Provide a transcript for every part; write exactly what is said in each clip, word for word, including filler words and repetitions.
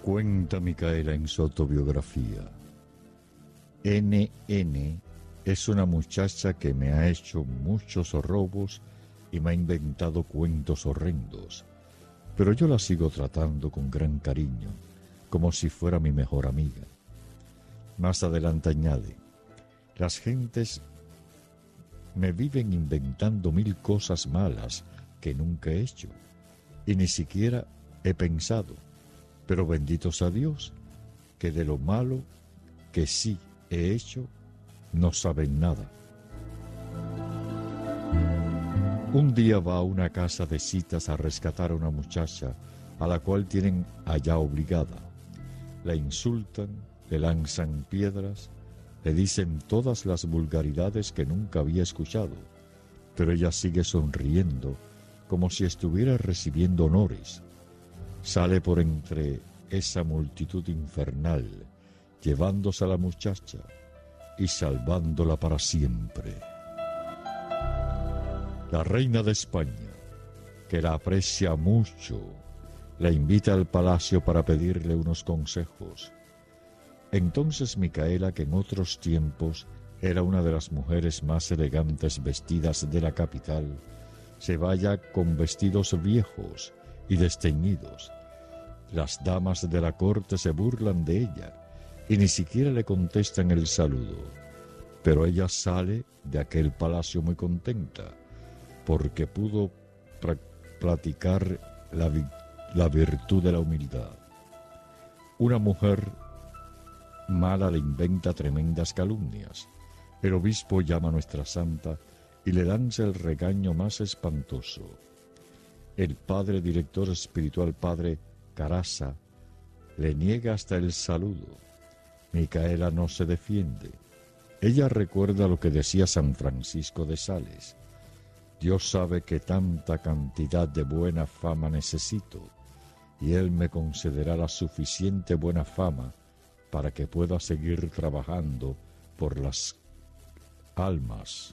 Cuenta Micaela en su autobiografía. N N es una muchacha que me ha hecho muchos robos y me ha inventado cuentos horrendos, pero yo la sigo tratando con gran cariño, como si fuera mi mejor amiga. Más adelante añade, las gentes me viven inventando mil cosas malas que nunca he hecho y ni siquiera he pensado, pero benditos a Dios, que de lo malo que sí he hecho no saben nada. Un día va a una casa de citas a rescatar a una muchacha a la cual tienen allá obligada. La insultan, le lanzan piedras, le dicen todas las vulgaridades que nunca había escuchado, pero ella sigue sonriendo como si estuviera recibiendo honores. Sale por entre esa multitud infernal, llevándose a la muchacha y salvándola para siempre. La reina de España, que la aprecia mucho, la invita al palacio para pedirle unos consejos. Entonces Micaela, que en otros tiempos era una de las mujeres más elegantes vestidas de la capital, se vaya con vestidos viejos y desteñidos. Las damas de la corte se burlan de ella y ni siquiera le contestan el saludo, pero ella sale de aquel palacio muy contenta, porque pudo pra- platicar la, vi- la virtud de la humildad. Una mujer mala le inventa tremendas calumnias. El obispo llama a nuestra santa y le lanza el regaño más espantoso. El padre director espiritual, padre Carasa, le niega hasta el saludo. Micaela no se defiende. Ella recuerda lo que decía San Francisco de Sales: Dios sabe que tanta cantidad de buena fama necesito, y Él me concederá la suficiente buena fama para que pueda seguir trabajando por las almas.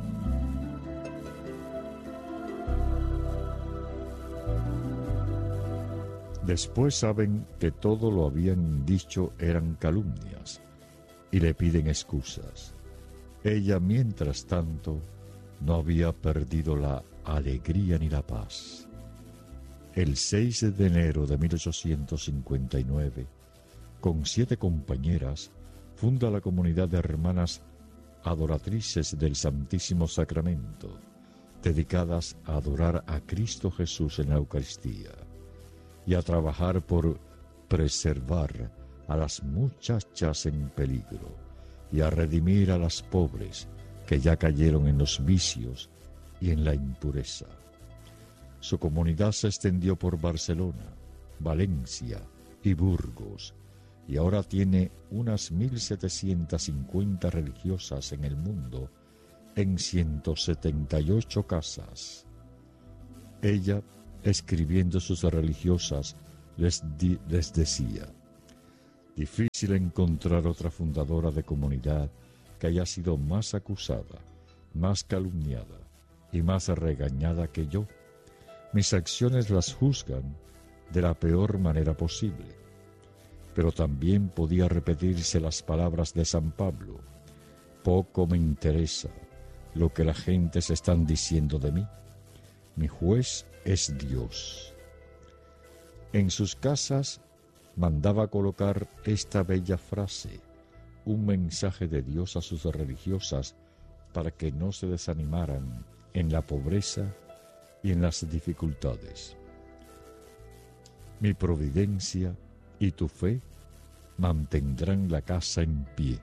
Después saben que todo lo habían dicho eran calumnias y le piden excusas. Ella, mientras tanto, no había perdido la alegría ni la paz. El seis de enero de mil ochocientos cincuenta y nueve, con siete compañeras, funda la comunidad de hermanas adoratrices del Santísimo Sacramento, dedicadas a adorar a Cristo Jesús en la Eucaristía y a trabajar por preservar a las muchachas en peligro y a redimir a las pobres que ya cayeron en los vicios y en la impureza. Su comunidad se extendió por Barcelona, Valencia y Burgos, y ahora tiene unas mil setecientas cincuenta religiosas en el mundo, en ciento setenta y ocho casas. Ella, escribiendo sus religiosas, les, di, les decía: difícil encontrar otra fundadora de comunidad que haya sido más acusada, más calumniada y más regañada que yo. Mis acciones las juzgan de la peor manera posible. Pero también podía repetirse las palabras de San Pablo: poco me interesa lo que la gente se están diciendo de mí. Mi juez es Dios. En sus casas mandaba colocar esta bella frase, un mensaje de Dios a sus religiosas para que no se desanimaran en la pobreza y en las dificultades. Mi providencia y tu fe mantendrán la casa en pie.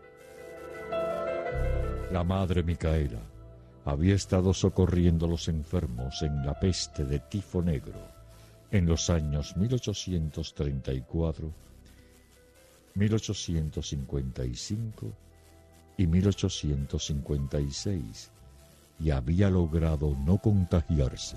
La madre Micaela había estado socorriendo a los enfermos en la peste de tifo negro en los años mil ochocientos treinta y cuatro, mil ochocientos cincuenta y cinco y mil ochocientos cincuenta y seis, y había logrado no contagiarse.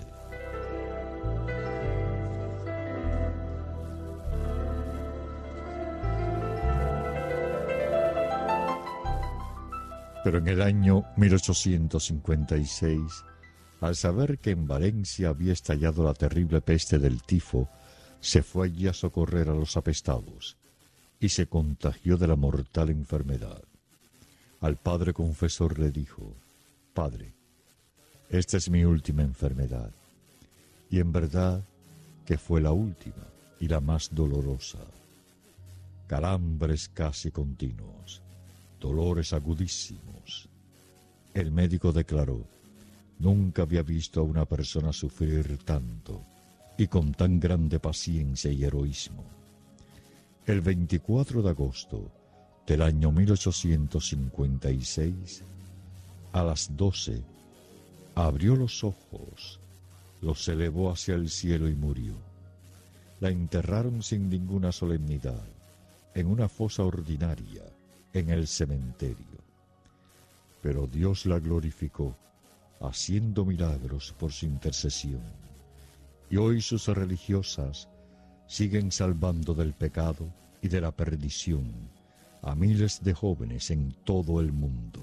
Pero en el año mil ochocientos cincuenta y seis, al saber que en Valencia había estallado la terrible peste del tifo, se fue allí a socorrer a los apestados y se contagió de la mortal enfermedad. Al padre confesor le dijo: Padre, esta es mi última enfermedad. Y en verdad que fue la última y la más dolorosa. Calambres casi continuos, dolores agudísimos. El médico declaró: nunca había visto a una persona sufrir tanto y con tan grande paciencia y heroísmo. El veinticuatro de agosto del año mil ochocientos cincuenta y seis, a las doce, abrió los ojos, los elevó hacia el cielo y murió. La enterraron sin ninguna solemnidad, en una fosa ordinaria, en el cementerio. Pero Dios la glorificó, haciendo milagros por su intercesión. Y hoy sus religiosas siguen salvando del pecado y de la perdición a miles de jóvenes en todo el mundo.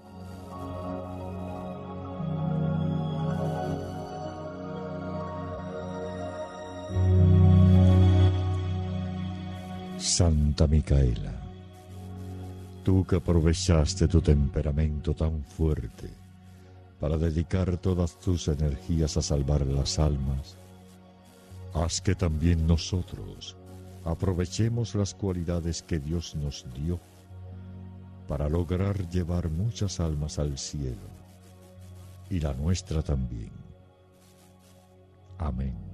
Santa Micaela, tú que aprovechaste tu temperamento tan fuerte para dedicar todas tus energías a salvar las almas, haz que también nosotros aprovechemos las cualidades que Dios nos dio para lograr llevar muchas almas al cielo, y la nuestra también. Amén.